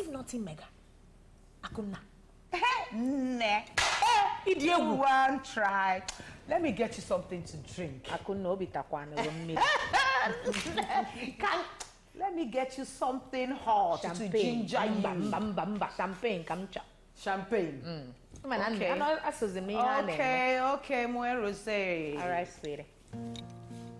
it not in mega? Akuna. Ne. You want try. Let me get you something to drink. Akuna obitakwana me. Let me get you something hot to ginger you. Champagne, come chop. Champagne. Okay. Okay, Moe Rosé. All right, sweetie.